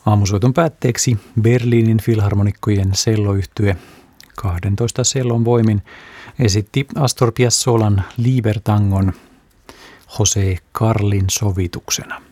Aamusoiton päätteeksi Berliinin filharmonikkojen selloyhtye 12 sellon voimin esitti Astor Piazzolan Libertangon Jose Carlin sovituksena.